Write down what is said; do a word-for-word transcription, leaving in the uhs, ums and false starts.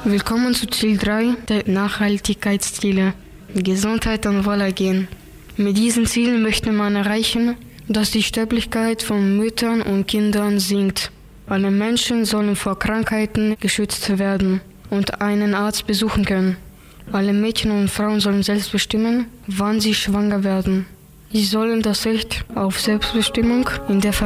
Willkommen zu Ziel drei der Nachhaltigkeitsziele. Gesundheit und Wohlergehen. Mit diesen Zielen möchte man erreichen, dass die Sterblichkeit von Müttern und Kindern sinkt. Alle Menschen sollen vor Krankheiten geschützt werden und einen Arzt besuchen können. Alle Mädchen und Frauen sollen selbst bestimmen, wann sie schwanger werden. Sie sollen das Recht auf Selbstbestimmung in der Familie